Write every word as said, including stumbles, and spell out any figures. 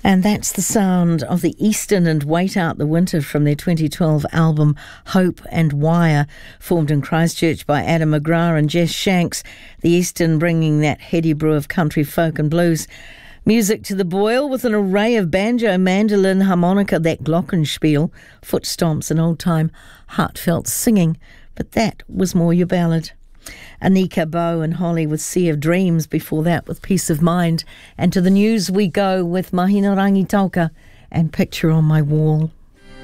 And that's the sound of the Eastern and Wait Out the Winter from their twenty twelve album Hope and Wire, formed in Christchurch by Adam McGrath and Jess Shanks. The Eastern bringing that heady brew of country folk and blues music to the boil with an array of banjo, mandolin, harmonica, that glockenspiel, foot stomps and old-time heartfelt singing. But that was more your ballad. Anika Bow and Holly with Sea of Dreams, before that with Peace of Mind. And to the news we go with Mahina Rangitauka and Picture on My Wall.